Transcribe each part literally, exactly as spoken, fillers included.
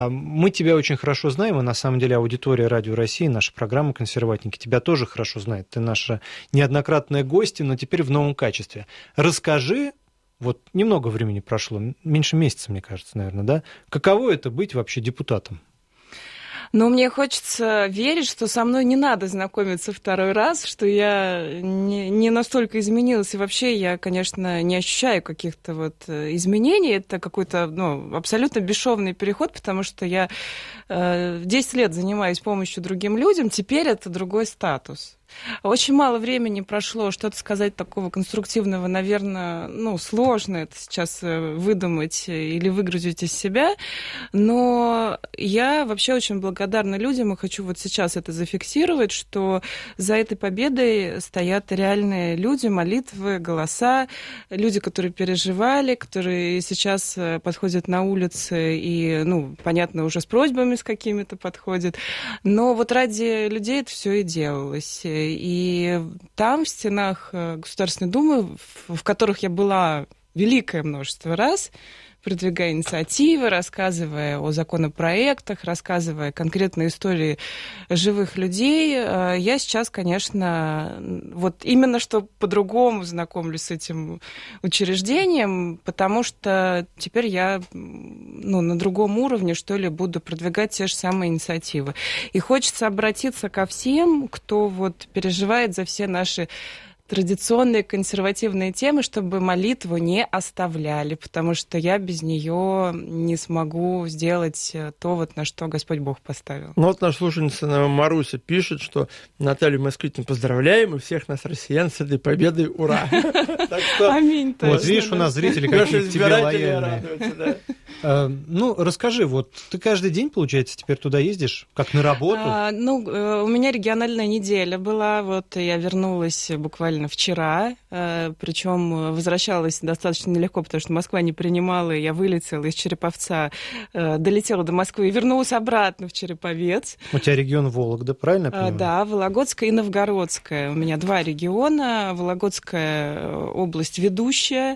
Мы тебя очень хорошо знаем, и на самом деле аудитория Радио России, наша программа «Консерватники» тебя тоже хорошо знает. Ты наша неоднократная гостья, но теперь в новом качестве. Расскажи, вот немного времени прошло, меньше месяца, мне кажется, наверное, да? Каково это быть вообще депутатом? Но мне хочется верить, что со мной не надо знакомиться второй раз, что я не, не настолько изменилась. И вообще я, конечно, не ощущаю каких-то вот изменений. Это какой-то ну, абсолютно бесшовный переход, потому что я э, десять лет занимаюсь помощью другим людям, теперь это другой статус. Очень мало времени прошло, что-то сказать такого конструктивного, наверное, ну, сложно это сейчас выдумать или выгрузить из себя, но я вообще очень благодарна людям и хочу вот сейчас это зафиксировать, что за этой победой стоят реальные люди, молитвы, голоса, люди, которые переживали, которые сейчас подходят на улицы и, ну, понятно, уже с просьбами с какими-то подходят, но вот ради людей это все и делалось. И там, в стенах Государственной Думы, в которых я была великое множество раз, продвигая инициативы, рассказывая о законопроектах, рассказывая конкретные истории живых людей, я сейчас, конечно, вот именно что по-другому знакомлюсь с этим учреждением, потому что теперь я ну, на другом уровне, что ли, буду продвигать те же самые инициативы. И хочется обратиться ко всем, кто вот переживает за все наши традиционные консервативные темы, чтобы молитву не оставляли, потому что я без нее не смогу сделать то, вот, на что Господь Бог поставил. Ну вот наша слушательница Маруся пишет, что Наталью Москвитину поздравляем, и всех нас, россиян, с этой победой, ура! Аминь. Вот видишь, у нас зрители какие к тебе лояльные. Ну, расскажи, вот ты каждый день, получается, теперь туда ездишь, как на работу? Ну, у меня региональная неделя была, вот я вернулась буквально вчера, причем возвращалась достаточно нелегко, потому что Москва не принимала, я вылетела из Череповца, долетела до Москвы и вернулась обратно в Череповец. У тебя регион Вологда, правильно я понимаю? Да, Вологодская и Новгородская. У меня два региона. Вологодская область ведущая,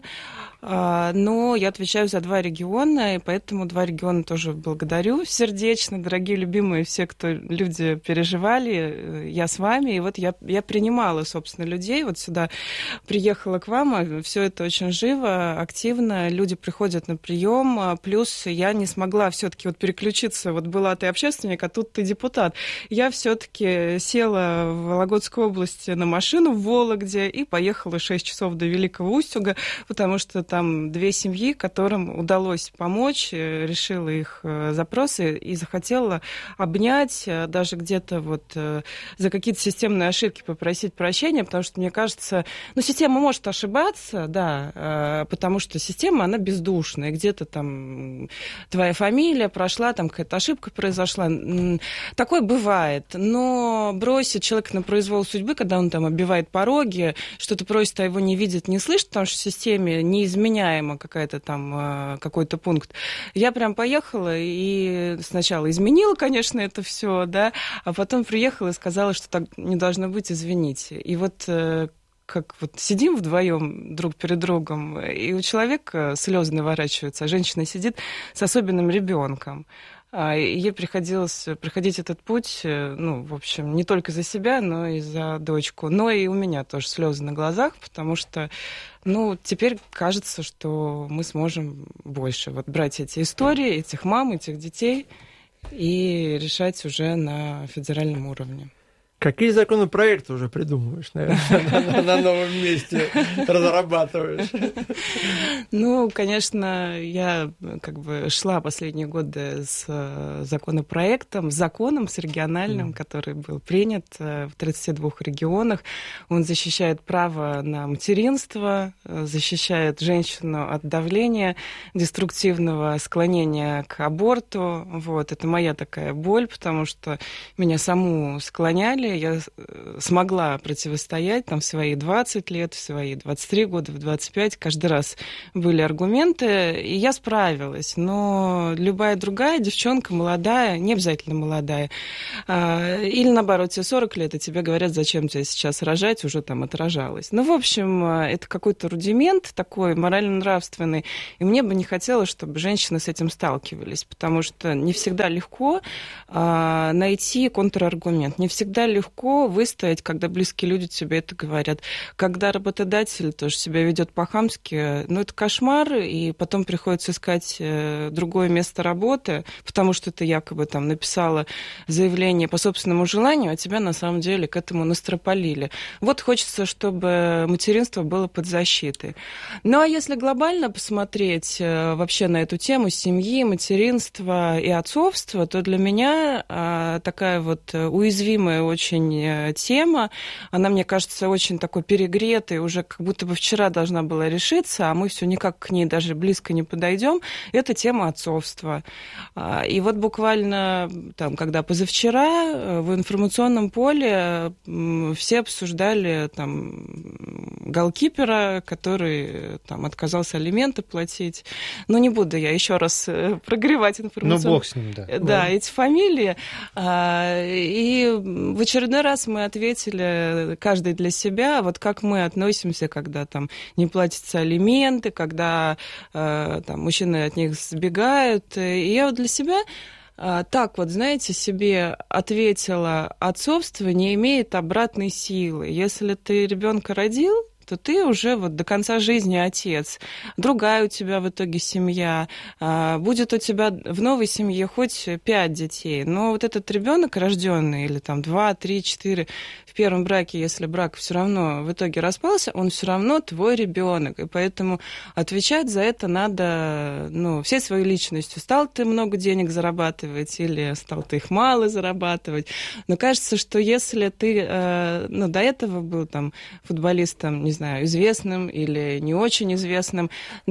но я отвечаю за два региона, и поэтому два региона тоже благодарю сердечно, дорогие, любимые, все, кто люди переживали, я с вами, и вот я, я принимала, собственно, людей, вот сюда приехала к вам, все это очень живо, активно, люди приходят на прием, плюс я не смогла все-таки вот переключиться, вот была ты общественник, а тут ты депутат. Я все-таки села в Вологодской области на машину в Вологде и поехала шесть часов до Великого Устюга, потому что там две семьи, которым удалось помочь, решила их запросы и захотела обнять, даже где-то вот за какие-то системные ошибки попросить прощения, потому что, мне кажется, ну, система может ошибаться, да, потому что система, она бездушная, где-то там твоя фамилия прошла, там какая-то ошибка произошла, такое бывает, но бросить человека на произвол судьбы, когда он там оббивает пороги, что-то просит, а его не видит, не слышит, потому что в системе неизменяемо какая-то там, какой-то пункт. Я прям поехала и сначала изменила, конечно, это все, да, а потом приехала и сказала, что так не должно быть, извините. И вот как вот сидим вдвоем друг перед другом, и у человека слезы наворачиваются, а женщина сидит с особенным ребенком. Ей приходилось проходить этот путь, ну, в общем, не только за себя, но и за дочку. Но и у меня тоже слезы на глазах, потому что, ну, теперь кажется, что мы сможем больше вот брать эти истории, этих мам, этих детей и решать уже на федеральном уровне. Какие законопроекты уже придумываешь, наверное, на новом месте разрабатываешь? Ну, конечно, я как бы шла последние годы с законопроектом, с законом, с региональным, который был принят в тридцати двух регионах. Он защищает право на материнство, защищает женщину от давления, деструктивного склонения к аборту. Вот. Это моя такая боль, потому что меня саму склоняли далее. Я смогла противостоять там в свои двадцать лет, в свои двадцать три года, в двадцать пять. Каждый раз были аргументы, и я справилась. Но любая другая девчонка, молодая, не обязательно молодая, или наоборот, тебе сорок лет, и тебе говорят, зачем тебе сейчас рожать, уже там отражалась. Ну, в общем, это какой-то рудимент такой морально-нравственный, и мне бы не хотелось, чтобы женщины с этим сталкивались, потому что не всегда легко а, найти контраргумент, не всегда легко выстоять, когда близкие люди тебе это говорят. Когда работодатель тоже себя ведет по-хамски, ну, это кошмар, и потом приходится искать другое место работы, потому что ты якобы там написала заявление по собственному желанию, а тебя на самом деле к этому настропалили. Вот хочется, чтобы материнство было под защитой. Ну, а если глобально посмотреть вообще на эту тему семьи, материнства и отцовства, то для меня а, такая вот уязвимая очень тема, она, мне кажется, очень такой перегретой, уже как будто бы вчера должна была решиться, а мы все никак к ней даже близко не подойдем. Это тема отцовства. И вот буквально, там, когда позавчера в информационном поле все обсуждали там голкипера, который там отказался алименты платить. Ну, не буду я еще раз прогревать информационную... Ну, бог с ним, да. Да, да, эти фамилии. И в очередной раз мы ответили, каждый для себя, вот как мы относимся, когда там не платятся алименты, когда там мужчины от них сбегают. И я вот для себя так вот, знаете, себе ответила: отцовство не имеет обратной силы. Если ты ребенка родил, то ты уже вот до конца жизни отец. Другая у тебя в итоге семья. Будет у тебя в новой семье хоть пять детей. Но вот этот ребенок рожденный, или там два, три, четыре в первом браке, если брак все равно в итоге распался, он все равно твой ребенок. И поэтому отвечать за это надо, ну, всей своей личностью. Стал ты много денег зарабатывать или стал ты их мало зарабатывать. Но кажется, что если ты, ну, до этого был там футболистом, не знаю, известным или не очень известным,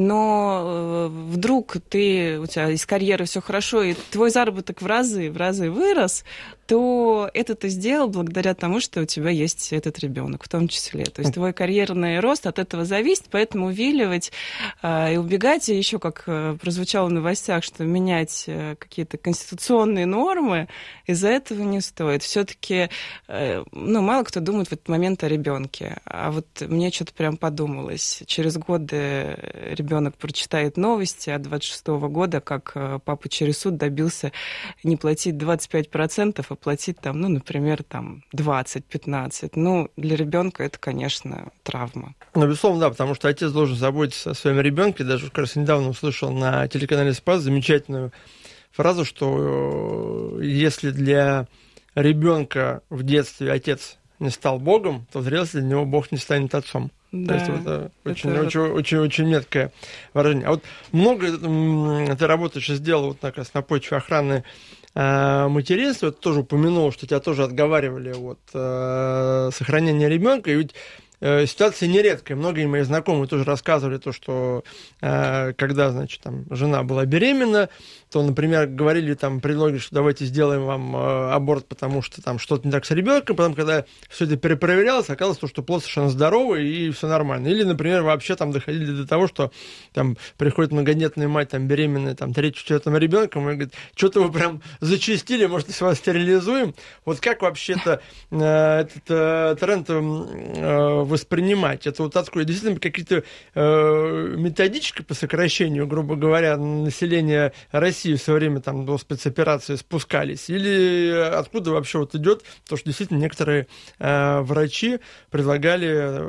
но вдруг ты, у тебя из карьеры все хорошо, и твой заработок в разы, в разы вырос, то это ты сделал благодаря тому, что у тебя есть этот ребенок в том числе. То есть твой карьерный рост от этого зависит, поэтому увиливать э, и убегать, и еще, как э, прозвучало в новостях, что менять э, какие-то конституционные нормы, из-за этого не стоит. Все-таки, э, ну, мало кто думает в этот момент о ребенке. А вот мне что-то прям подумалось. Через годы ребенок прочитает новости от двадцать шестого года, как э, папа через суд добился не платить двадцать пять процентов, платить там, ну, например, там двадцать-пятнадцать. Ну, для ребенка это, конечно, травма. Ну, безусловно, да, потому что отец должен заботиться о своем ребенке. Даже как раз недавно услышал на телеканале «Спас» замечательную фразу, что если для ребенка в детстве отец не стал Богом, то в зрелости для него Бог не станет отцом. Да, то есть это очень, это... очень, очень, очень меткое выражение. А вот много ты работаешь и сделал вот как раз на почве охраны материнства, ты тоже упомянул, что тебя тоже отговаривали от э, сохранения ребенка, и ведь э, ситуация нередкая. Многие мои знакомые тоже рассказывали то, что э, когда, значит, там, жена была беременна, то, например, говорили там предлоги, что давайте сделаем вам э, аборт, потому что там что-то не так с ребенком, потом, когда все это перепроверялось, оказалось, что плод совершенно здоровый и все нормально. Или, например, вообще там доходили до того, что там приходит многодетная мать, там, беременная, там, третьим-четвертым ребенком, и говорит, что-то вы прям зачастили, может, если вас стерилизуем. Вот как вообще-то э, этот э, тренд э, воспринимать? Это вот такое, действительно, какие-то э, методички по сокращению, грубо говоря, населения России в свое время там до спецоперации спускались? Или откуда вообще вот идет то, что действительно некоторые э, врачи предлагали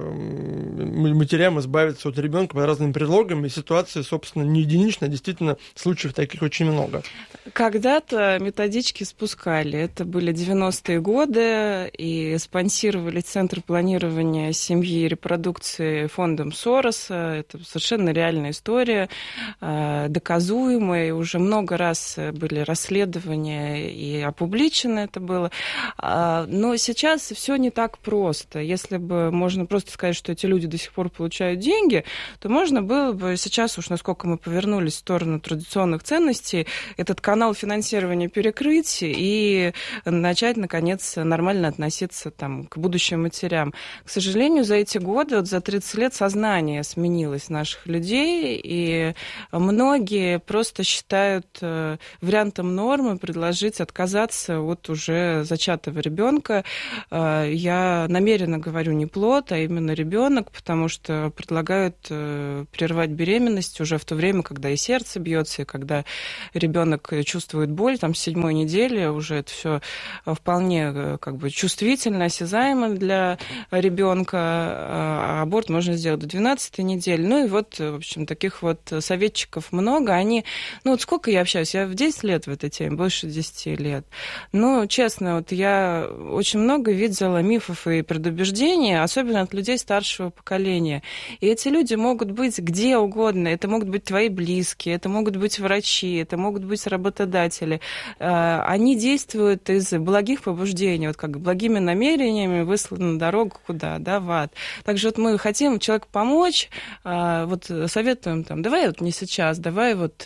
э, матерям избавиться от ребенка под разными предлогами, и ситуация, собственно, не единичная, действительно, случаев таких очень много. Когда-то методички спускали. Это были девяностые годы, и спонсировали Центр планирования семьи семьи и репродукции фондом Сороса. Это совершенно реальная история, доказуемая. Уже много раз были расследования, и опубличено это было. Но сейчас все не так просто. Если бы можно просто сказать, что эти люди до сих пор получают деньги, то можно было бы сейчас, уж насколько мы повернулись в сторону традиционных ценностей, этот канал финансирования перекрыть и начать, наконец, нормально относиться там, к будущим матерям. К сожалению, за эти годы, вот за тридцать лет сознание сменилось наших людей, и многие просто считают вариантом нормы предложить отказаться от уже зачатого ребенка. Я намеренно говорю не плод, а именно ребенок, потому что предлагают прервать беременность уже в то время, когда и сердце бьется, и когда ребенок чувствует боль, там с седьмой недели уже это все вполне как бы чувствительно, осязаемо для ребенка. А аборт можно сделать до двенадцатой недели. Ну и вот, в общем, таких вот советчиков много. Они, ну вот сколько я общаюсь? Я в десять лет в этой теме, больше десяти лет. Ну, честно, вот я очень много видела мифов и предубеждений, особенно от людей старшего поколения. И эти люди могут быть где угодно. Это могут быть твои близкие, это могут быть врачи, это могут быть работодатели. Они действуют из благих побуждений, вот как благими намерениями высланы на дорогу куда, да, в ад. Также вот мы хотим человеку помочь, вот советуем там, давай вот не сейчас, давай вот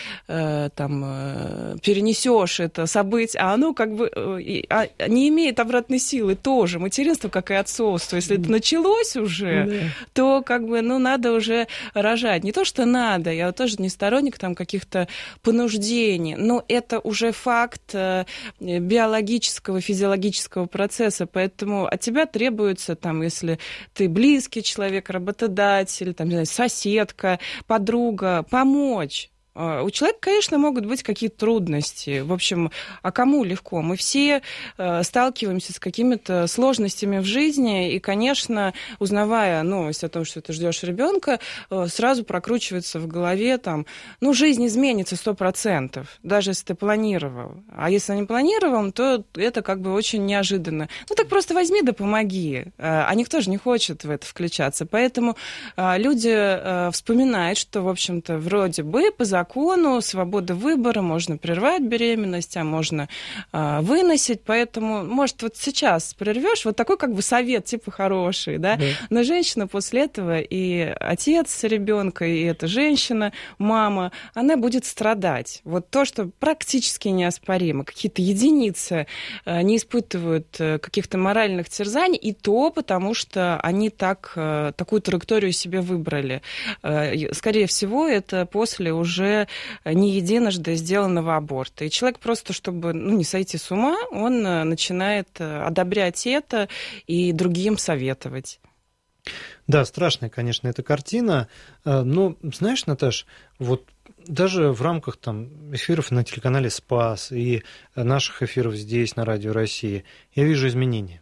там перенесешь это событие, а оно как бы не имеет обратной силы тоже. Материнство, как и отцовство, если это началось уже, да, то как бы, ну, надо уже рожать. Не то, что надо, я тоже не сторонник там каких-то понуждений, но это уже факт биологического, физиологического процесса, поэтому от тебя требуется, там, если ты близкий человек, работодатель, там, не знаю, соседка, подруга, помочь. У человека, конечно, могут быть какие-то трудности. В общем, а кому легко? Мы все сталкиваемся с какими-то сложностями в жизни, и, конечно, узнавая новость о том, что ты ждешь ребенка, сразу прокручивается в голове, там, ну, жизнь изменится сто процентов, даже если ты планировал. А если не планировал, то это как бы очень неожиданно. Ну, так просто возьми да помоги. А никто же не хочет в это включаться. Поэтому люди вспоминают, что, в общем-то, вроде бы по закону закону, свобода выбора, можно прервать беременность, а можно э, выносить, поэтому, может, вот сейчас прервешь, вот такой как бы совет, типа хороший, да, да. Но женщина после этого и отец ребенка, и эта женщина, мама, она будет страдать. Вот то, что практически неоспоримо, какие-то единицы э, не испытывают э, каких-то моральных терзаний, и то потому, что они так, э, такую траекторию себе выбрали. Э, скорее всего, это после уже не единожды сделанного аборта. И человек просто, чтобы ну, не сойти с ума, он начинает одобрять это и другим советовать. Да, страшная, конечно, эта картина. Но, знаешь, Наташ, вот даже в рамках там, эфиров на телеканале «Спас» и наших эфиров здесь, на Радио России, я вижу изменения.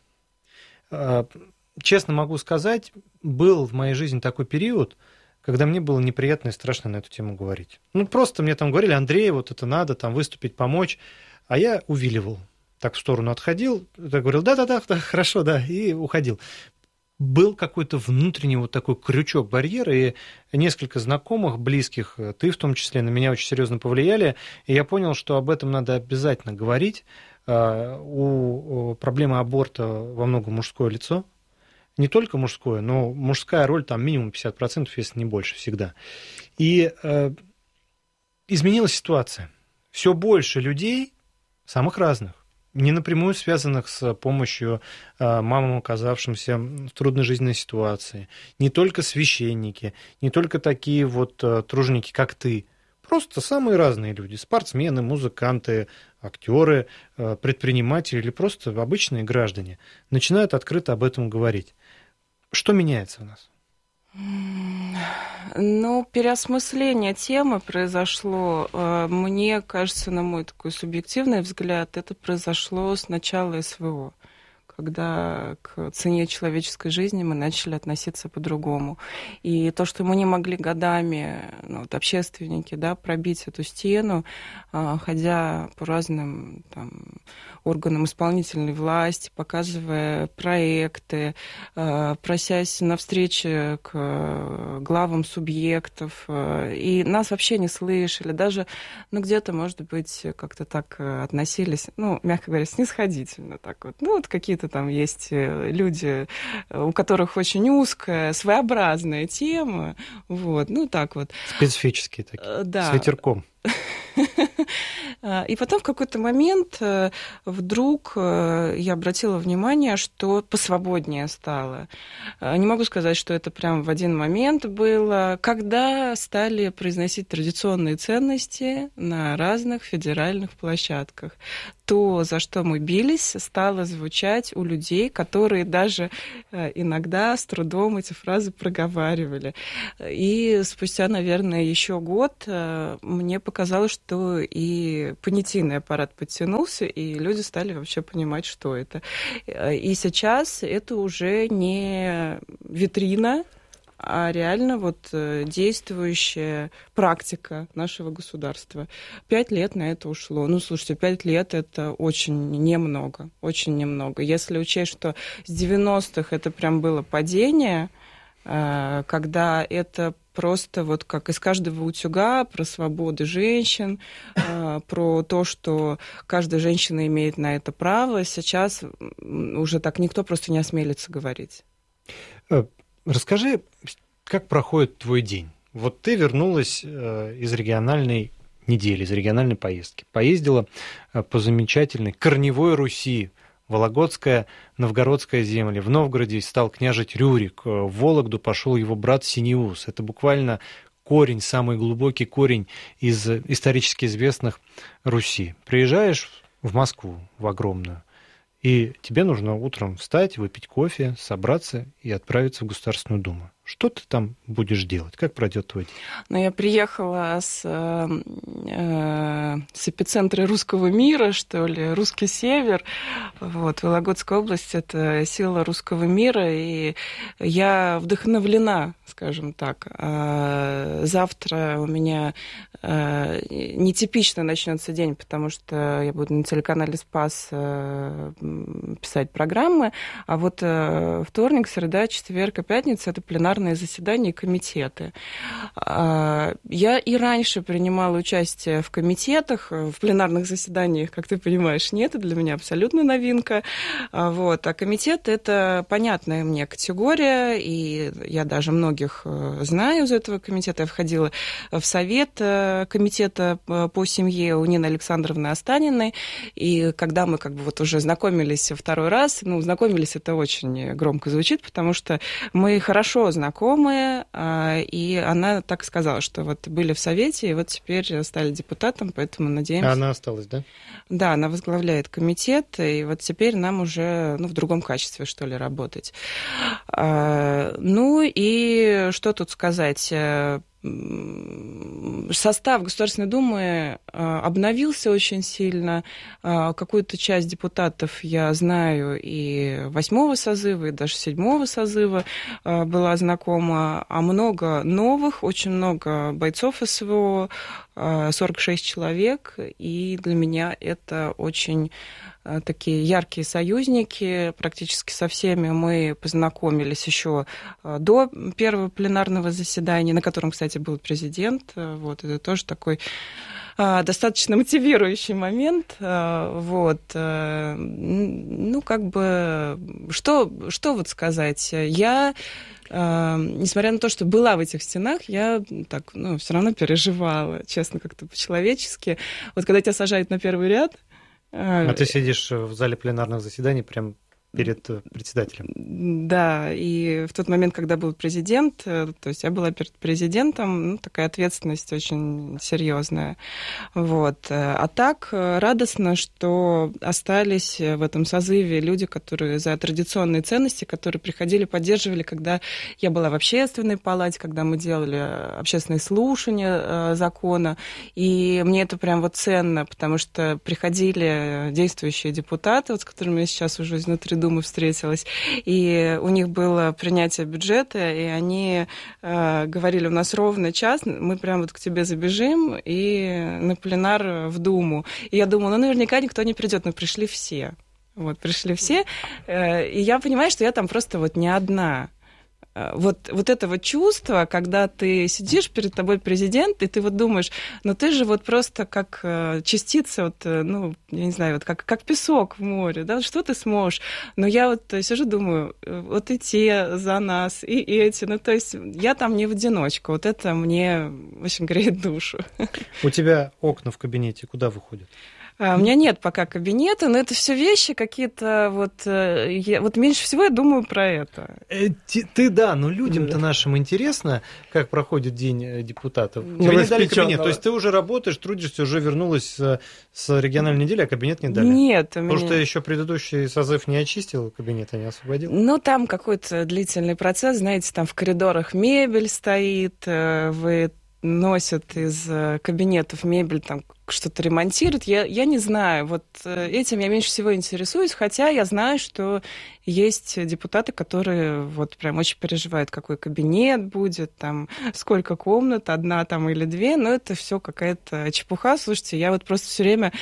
Честно могу сказать, был в моей жизни такой период, когда мне было неприятно и страшно на эту тему говорить. Ну, просто мне там говорили: Андрей, вот это надо, там, выступить, помочь. А я увиливал. Так в сторону отходил, так говорил: да-да-да, хорошо, да, и уходил. Был какой-то внутренний вот такой крючок барьера, и несколько знакомых, близких, ты в том числе, на меня очень серьезно повлияли, и я понял, что об этом надо обязательно говорить. У проблемы аборта во многом мужское лицо. Не только мужское, но мужская роль там минимум пятьдесят процентов, если не больше, всегда. И э, изменилась ситуация. Все больше людей, самых разных, не напрямую связанных с помощью э, мамам, оказавшимся в трудной жизненной ситуации. Не только священники, не только такие вот э, труженики, как ты. Просто самые разные люди. Спортсмены, музыканты, актеры, э, предприниматели или просто обычные граждане начинают открыто об этом говорить. Что меняется у нас? Ну, переосмысление темы произошло, мне кажется, на мой такой субъективный взгляд, это произошло с начала эс вэ о, когда к цене человеческой жизни мы начали относиться по-другому. И то, что мы не могли годами, ну, вот общественники, да, пробить эту стену, ходя по разным там, органам исполнительной власти, показывая проекты, просясь на встречи к главам субъектов. И нас вообще не слышали. Даже, ну, где-то, может быть, как-то так относились, ну, мягко говоря, снисходительно. Так вот. Ну, вот какие-то там есть люди, у которых очень узкая, своеобразная тема. Вот, ну, так вот. Специфические такие, да. С ветерком. И потом в какой-то момент вдруг я обратила внимание, что посвободнее стало. Не могу сказать, что это прям в один момент было, когда стали произносить традиционные ценности на разных федеральных площадках. То, за что мы бились, стало звучать у людей, которые даже иногда с трудом эти фразы проговаривали. И спустя, наверное, еще год мне показалось, что и понятийный аппарат подтянулся, и люди стали вообще понимать, что это. И сейчас это уже не витрина, а реально вот действующая практика нашего государства. Пять лет на это ушло. Ну, слушайте, пять лет — это очень немного, очень немного. Если учесть, что с девяностых это прям было падение, когда это просто вот как из каждого утюга про свободы женщин, про то, что каждая женщина имеет на это право, сейчас уже так никто просто не осмелится говорить. Расскажи, как проходит твой день? Вот ты вернулась из региональной недели, из региональной поездки. Поездила по замечательной корневой Руси, Вологодская, Новгородская земли. В Новгороде стал княжить Рюрик. В Вологду пошел его брат Синеус. Это буквально корень, самый глубокий корень из исторически известных Руси. Приезжаешь в Москву, в огромную, и тебе нужно утром встать, выпить кофе, собраться и отправиться в Государственную Думу. Что ты там будешь делать? Как пройдет твой день? Ну, я приехала с, э, с эпицентра русского мира, что ли, русский север. Вот, Вологодская область — это сила русского мира, и я вдохновлена, скажем так. А завтра у меня э, нетипично начнется день, потому что я буду на телеканале «Спас» э, писать программы, а вот э, вторник, среда, четверг и пятница — это пленарные заседания и комитеты. Я и раньше принимала участие в комитетах, в пленарных заседаниях, как ты понимаешь, нет, это для меня абсолютно новинка. Вот. А комитет — это понятная мне категория, и я даже многих знаю из этого комитета. Я входила в совет комитета по семье у Нины Александровны Останиной, и когда мы как бы вот уже знакомились второй раз, ну, знакомились — это очень громко звучит, потому что мы хорошо знакомые, и она так сказала, что вот были в совете, и вот теперь стали депутатом, поэтому надеемся... А она осталась, да? Да, она возглавляет комитет, и вот теперь нам уже, ну, в другом качестве, что ли, работать. Ну и что тут сказать? Состав Государственной Думы обновился очень сильно. Какую-то часть депутатов я знаю и восьмого созыва, и даже седьмого созыва была знакома, а много новых, очень много бойцов СВО, сорок шесть человек, и для меня это очень такие яркие союзники. Практически со всеми мы познакомились еще до первого пленарного заседания, на котором, кстати, был президент. Вот, это тоже такой достаточно мотивирующий момент. Вот. Ну, как бы, что, что вот сказать? Я, несмотря на то, что была в этих стенах, я так, ну, все равно переживала, честно, как-то по-человечески. Вот когда тебя сажают на первый ряд... А ты сидишь в зале пленарных заседаний прям перед председателем. Да, и в тот момент, когда был президент, то есть я была перед президентом, ну, такая ответственность очень серьезная. Вот. А так радостно, что остались в этом созыве люди, которые за традиционные ценности, которые приходили, поддерживали, когда я была в общественной палате, когда мы делали общественные слушания закона. И мне это прям вот ценно, потому что приходили действующие депутаты, вот с которыми я сейчас уже изнутри Думы встретилась, и у них было принятие бюджета, и они э, говорили, у нас ровно час, мы прямо вот к тебе забежим, и на пленар в Думу. И я думала, ну, наверняка никто не придет, но пришли все. Вот, пришли все, э, и я понимаю, что я там просто вот не одна. Вот, вот это вот чувство, когда ты сидишь, перед тобой президент, и ты вот думаешь, ну ты же вот просто как частица, вот, ну, я не знаю, вот как, как песок в море, да, что ты сможешь? Но я вот сижу, думаю, вот и те за нас, и эти, ну то есть я там не в одиночку, вот это мне очень греет душу. У тебя окна в кабинете куда выходят? У меня нет пока кабинета, но это все вещи какие-то, вот, я, вот меньше всего я думаю про это. Ты, ты да, но людям-то да. нашим интересно, как проходит день депутатов. Ну, тебе не дали кабинет, то есть ты уже работаешь, трудишься, уже вернулась с региональной недели, а кабинет не дали? Нет. Потому меня... что еще предыдущий созыв не очистил кабинет, а не освободил? Ну, там какой-то длительный процесс, знаете, там в коридорах мебель стоит, вы носят из кабинетов мебель, там что-то ремонтируют. Я, я не знаю, вот этим я меньше всего интересуюсь, хотя я знаю, что есть депутаты, которые вот прям очень переживают, какой кабинет будет, там, сколько комнат, одна там или две, но это все какая-то чепуха. Слушайте, я вот просто все время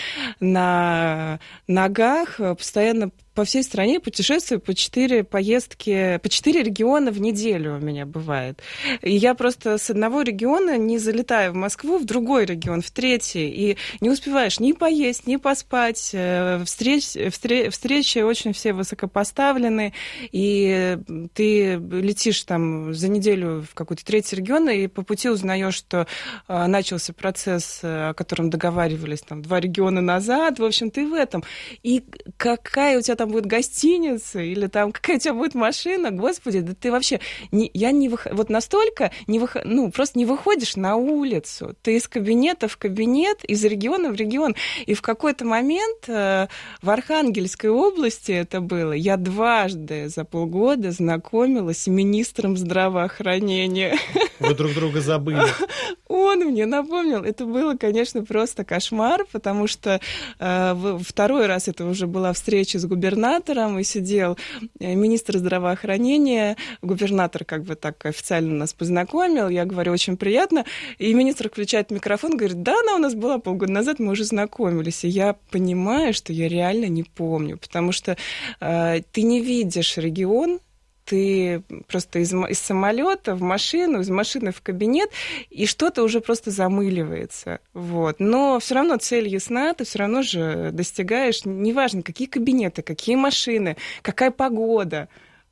на ногах, постоянно по всей стране путешествую, по четыре поездки, по четыре региона в неделю у меня бывает. И я просто с одного региона не залетаю в Москву, в другой регион, в третий, и не успеваешь ни поесть, ни поспать. Встреч, встреч, встречи очень все высокопоставлены, и ты летишь там за неделю в какой-то третий регион, и по пути узнаешь, что начался процесс, о котором договаривались там два региона назад. В общем, ты в этом. И какая у тебя там будет гостиница, или там какая у тебя будет машина, господи, да ты вообще... Не, я не выхожу... Вот настолько не выход... ну, просто не выходишь на улицу. Ты из кабинета в кабинет, из региона в регион. И в какой-то момент э, в Архангельской области это было. Я дважды за полгода знакомилась с министром здравоохранения. Вы друг друга забыли. Он мне напомнил. Это было, конечно, просто кошмар, потому что э, второй раз это уже была встреча с губернатором, и сидел министр здравоохранения, губернатор как бы так официально нас познакомил, я говорю, очень приятно, и министр включает микрофон, говорит, да, она у нас была полгода назад, мы уже знакомились, и я понимаю, что я реально не помню, потому что э, ты не видишь регион, ты просто из, из самолета в машину, из машины в кабинет, и что-то уже просто замыливается. Вот. Но все равно цель ясна, ты все равно же достигаешь, неважно, какие кабинеты, какие машины, какая погода.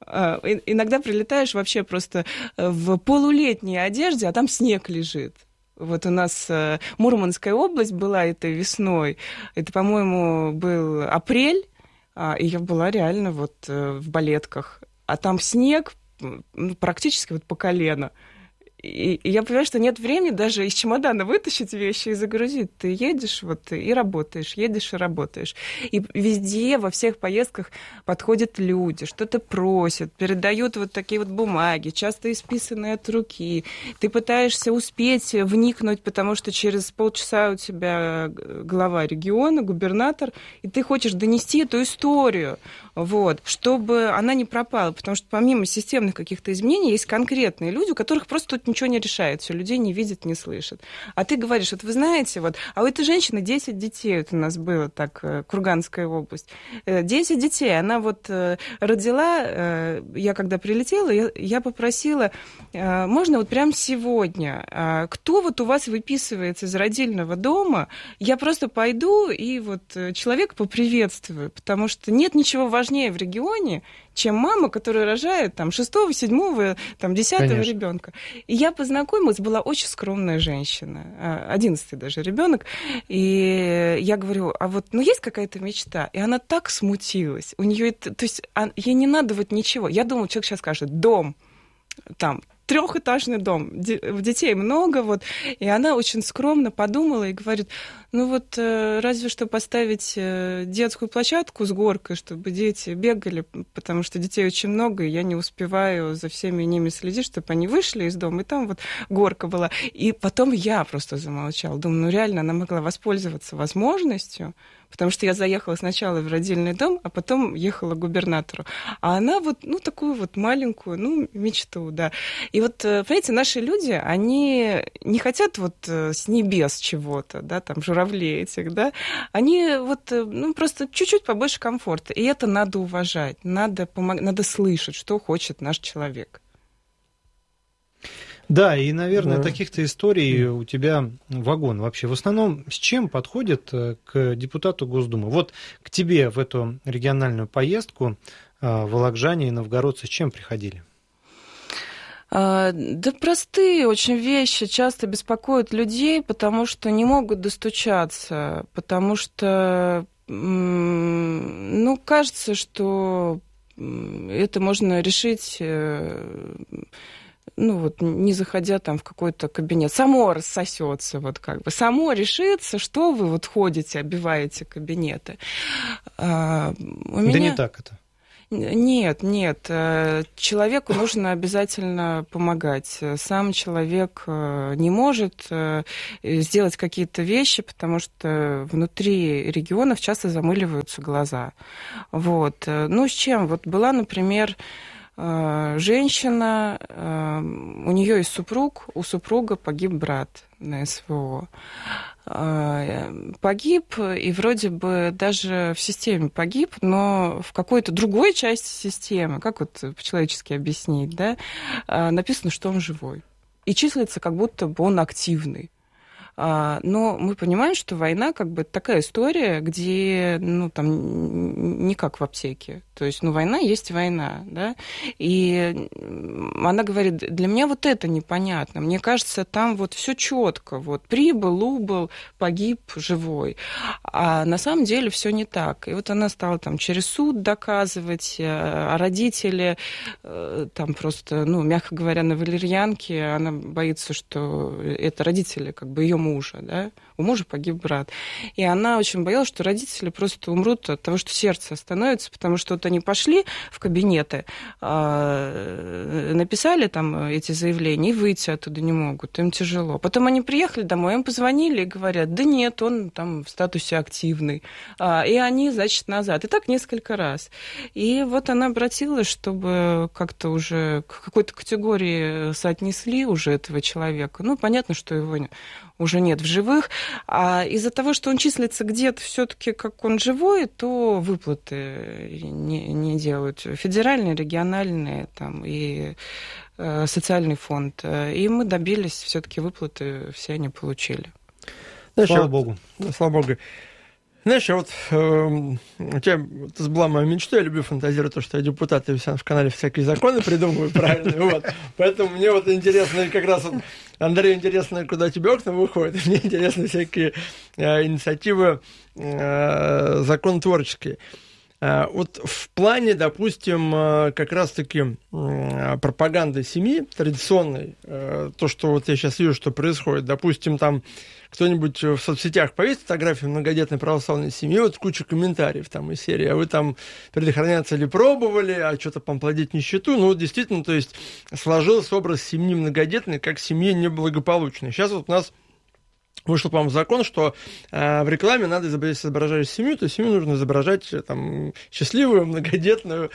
Иногда прилетаешь вообще просто в полулетней одежде, а там снег лежит. Вот у нас Мурманская область была этой весной, это, по-моему, был апрель, и я была реально вот в балетках. А там снег ну, практически вот по колено. И, и я понимаю, что нет времени даже из чемодана вытащить вещи и загрузить. Ты едешь вот и работаешь, едешь и работаешь. И везде, во всех поездках подходят люди, что-то просят, передают вот такие вот бумаги, часто исписанные от руки. Ты пытаешься успеть вникнуть, потому что через полчаса у тебя глава региона, губернатор, и ты хочешь донести эту историю, вот, чтобы она не пропала. Потому что помимо системных каких-то изменений есть конкретные люди, у которых просто тут ничего не решается, людей не видят, не слышат. А ты говоришь, вот вы знаете, вот, а у этой женщины десять детей, вот у нас было так, Курганская область, десять детей, она вот родила, я когда прилетела, я, я попросила, можно вот прямо сегодня, кто вот у вас выписывается из родильного дома, я просто пойду и вот человека поприветствую, потому что нет ничего важнее в регионе, чем мама, которая рожает там шестого, седьмого, там десятого ребенка. И я познакомилась, была очень скромная женщина, одиннадцатый даже ребенок, и я говорю, а вот, ну есть какая-то мечта? И она так смутилась, у нее это, то есть ей не надо вот ничего. Я думала, человек сейчас скажет, дом, там, трехэтажный дом, детей много, вот, и она очень скромно подумала и говорит, ну вот разве что поставить детскую площадку с горкой, чтобы дети бегали, потому что детей очень много, и я не успеваю за всеми ними следить, чтобы они вышли из дома, и там вот горка была. И потом я просто замолчала, думаю, ну реально она могла воспользоваться возможностью, потому что я заехала сначала в родильный дом, а потом ехала к губернатору. А она вот, ну, такую вот маленькую, ну, мечту, да. И вот, понимаете, наши люди, они не хотят вот с небес чего-то, да, там, журавлей этих, да, они вот, ну, просто чуть-чуть побольше комфорта. И это надо уважать, надо помогать, надо слышать, что хочет наш человек. Да, и, наверное, да. таких-то историй у тебя вагон вообще. В основном с чем подходит к депутату Госдумы? Вот к тебе в эту региональную поездку вологжане и новгородцы с чем приходили? Да простые очень вещи часто беспокоят людей, потому что не могут достучаться, потому что, ну, кажется, что это можно решить, ну, вот, не заходя там в какой-то кабинет. Само рассосется, вот как бы. Само решится, что вы вот ходите, оббиваете кабинеты. А, у да меня... не так это. Нет, нет. Человеку нужно обязательно помогать. Сам человек не может сделать какие-то вещи, потому что внутри регионов часто замыливаются глаза. Вот. Ну, с чем? Вот была, например, женщина, у нее есть супруг, у супруга погиб брат на СВО. Погиб, и вроде бы даже в системе погиб, но в какой-то другой части системы, как вот по-человечески объяснить, да, написано, что он живой. И числится, как будто бы он активный. Но мы понимаем, что война как бы такая история, где, ну, там, не как в аптеке. То есть, ну, война есть война, да. И она говорит, для меня вот это непонятно. Мне кажется, там вот все четко. Вот прибыл, убыл, погиб, живой. А на самом деле все не так. И вот она стала там через суд доказывать, а родители там просто, ну, мягко говоря, на валерьянке, она боится, что это родители как бы ее мужа, да. У мужа погиб брат. И она очень боялась, что родители просто умрут от того, что сердце остановится, потому что вот они пошли в кабинеты, написали там эти заявления и выйти оттуда не могут, им тяжело. Потом они приехали домой, им позвонили и говорят, да нет, он там в статусе активный. И они, значит, назад. И так несколько раз. И вот она обратилась, чтобы как-то уже к какой-то категории соотнесли уже этого человека. Ну, понятно, что его уже нет в живых, а из-за того, что он числится где-то все-таки как он живой, то выплаты не, не делают. Федеральные, региональные там, и э, социальный фонд. И мы добились все-таки выплаты, все они получили. Знаешь, слава Богу. Да, слава Богу. Знаешь, я вот, э, у тебя, это была моя мечта, я люблю фантазировать, то, что я депутат, и в канале всякие законы придумываю правильные, вот. Поэтому мне вот интересно, как раз вот, Андрею интересно, куда тебе окна выходят, и мне интересны всякие э, инициативы э, законотворческие. Вот в плане, допустим, как раз-таки пропаганды семьи традиционной, то, что вот я сейчас вижу, что происходит, допустим, там кто-нибудь в соцсетях повесит фотографию многодетной православной семьи, вот куча комментариев там из серии, а вы там предохраняться ли пробовали, а что-то там плодить нищету, ну, вот действительно, то есть сложился образ семьи многодетной как семьи неблагополучной. Сейчас вот у нас вышел, по-моему, закон, что э, в рекламе надо, если изображаешь семью, то семью нужно изображать там, счастливую, многодетную,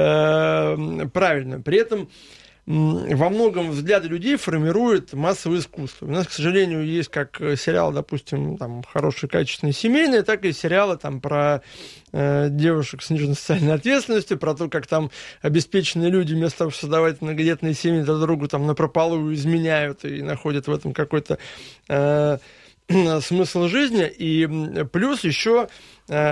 э, правильную. При этом э, во многом взгляды людей формирует массовое искусство. У нас, к сожалению, есть как сериалы, допустим, там, хорошие, качественные, семейные, так и сериалы там, про э, девушек с сниженной социальной ответственностью, про то, как там обеспеченные люди вместо того, чтобы создавать многодетные семьи, друг другу там напропалую изменяют и находят в этом какой-то... Э, смысл жизни, и плюс еще